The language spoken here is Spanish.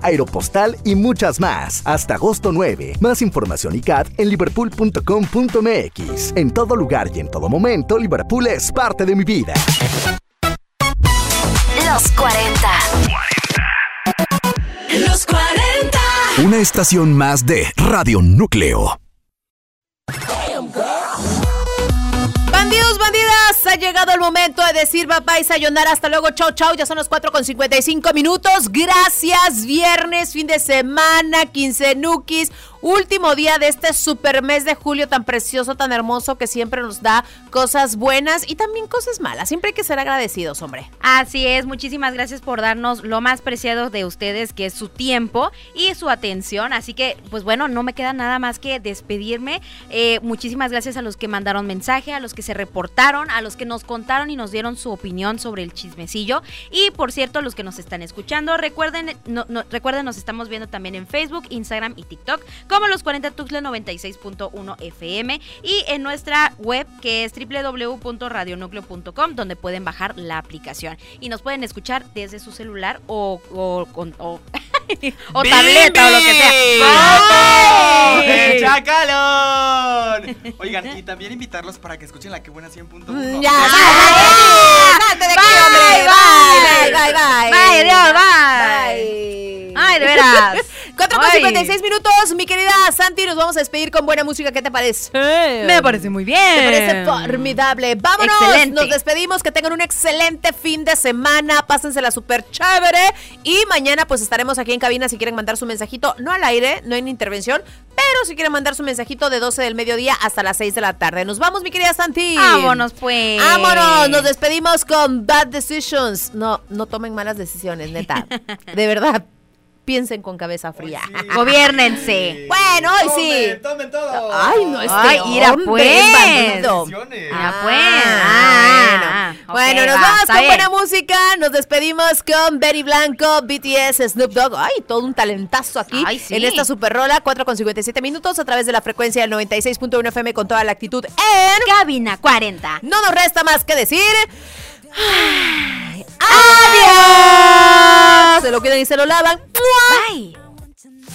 Aeropostal y muchas más. Hasta agosto 9. Más información y CAT en liverpool.com.mx. En todo lugar y en todo momento, Liverpool es parte de mi vida. Los 40. Los 40. Una estación más de Radio Núcleo. Bandidos, bandidas, ha llegado el momento de decir papá y sayonara. Hasta luego, chau, chau. Ya son las 4:55. Gracias, viernes, fin de semana, quincenukis. Último día de este super mes de julio tan precioso, tan hermoso, que siempre nos da cosas buenas y también cosas malas. Siempre hay que ser agradecidos, hombre. Así es, muchísimas gracias por darnos lo más preciado de ustedes, que es su tiempo y su atención. Así que, pues bueno, no me queda nada más que despedirme. Muchísimas gracias a los que mandaron mensaje, a los que se reportaron, a los que nos contaron y nos dieron su opinión sobre el chismecillo. Y, por cierto, a los que nos están escuchando, recuerden, nos estamos viendo también en Facebook, Instagram y TikTok, como Los 40 Tuxtla 96.1 FM, y en nuestra web, que es www.radionucleo.com, donde pueden bajar la aplicación y nos pueden escuchar desde su celular o tableta o lo que sea. ¡Ay! ¡Chacalón! Oigan, y también invitarlos para que escuchen la Que Buena 100.1. ¡Ya! ¡Salte de aquí, hombre! ¡Bye! ¡Bye, Dios! ¡Bye! ¡Ay, de veras! 4:56, mi querida Santi, nos vamos a despedir con buena música. ¿Qué te parece? Me parece muy bien. Me parece formidable. ¡Vámonos! Excelente. Nos despedimos, que tengan un excelente fin de semana, pásensela súper chévere, y mañana pues estaremos aquí en cabina si quieren mandar su mensajito, no al aire, no en intervención, pero si quieren mandar su mensajito de 12 del mediodía hasta las 6 de la tarde. Nos vamos, mi querida Santi. Vámonos, pues. Vámonos, nos despedimos con Bad Decisions. No tomen malas decisiones, neta. De verdad. Piensen con cabeza fría. Sí. Gobiérnense. Bueno, hoy sí. Tomen todo. Ay, no, ira pues. Bueno, nos vamos con buena música. Nos despedimos con Betty Blanco, BTS, Snoop Dogg. Ay, todo un talentazo aquí. Ay, sí. En esta super rola, 4:57 a través de la frecuencia del 96.1 FM con toda la actitud en Cabina 40. No nos resta más que decir. ¡Adiós! Se lo quedan y se lo lavan.